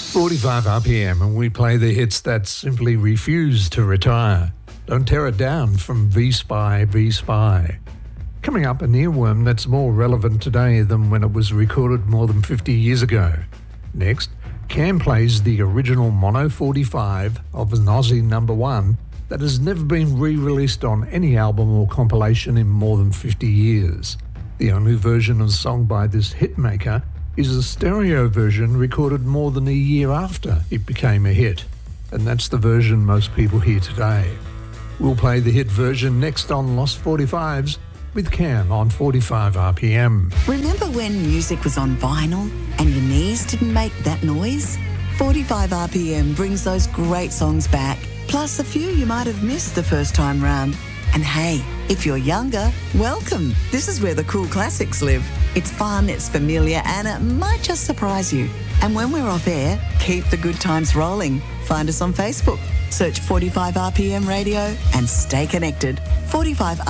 45 RPM, and we play the hits that simply refuse to retire. Don't Tear It Down from V-Spy, V-Spy. Coming up, an earworm that's more relevant today than when it was recorded more than 50 years ago. Next, Cam plays the original Mono 45 of an Aussie number one that has never been re-released on any album or compilation in more than 50 years. The only version of the song by this hitmaker is a stereo version recorded more than a year after it became a hit, and that's the version most people hear today. We'll play the hit version next on Lost 45s with Cam on 45 RPM. Remember when music was on vinyl and your knees didn't make that noise? 45 RPM brings those great songs back, plus a few you might have missed the first time round. And hey, if you're younger, welcome. This is where the cool classics live. It's fun, it's familiar, and it might just surprise you. And when we're off air, keep the good times rolling. Find us on Facebook. Search 45 RPM Radio and stay connected. 45